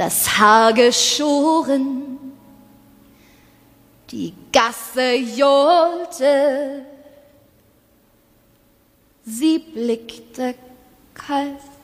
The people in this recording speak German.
das Haar geschoren, die Gasse johlte, sie blickte kalt